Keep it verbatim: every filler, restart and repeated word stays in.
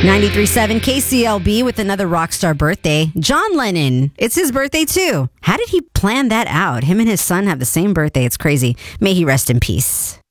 ninety-three point seven K C L B with another rock star birthday. John Lennon. It's his birthday too. How did he plan that out? Him and his son have the same birthday. It's crazy. May he rest in peace.